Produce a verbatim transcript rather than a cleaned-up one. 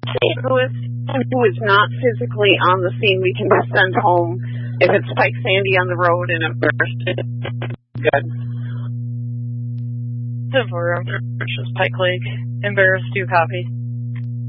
Saint Louis, who is not physically on the scene, we can just send home if it's Pike Sandy on the road and if there's good. Temporary, which is Pike Lake. Embarrassed, do copy.